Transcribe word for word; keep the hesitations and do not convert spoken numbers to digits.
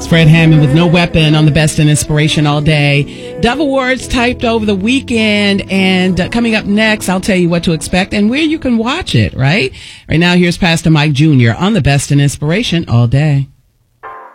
Fred Hammond with No Weapon on the Best in Inspiration all day. Dove Awards typed over the weekend, and uh, coming up next, I'll tell you what to expect and where you can watch it, right? Right now, here's Pastor Mike Junior on the Best in Inspiration all day.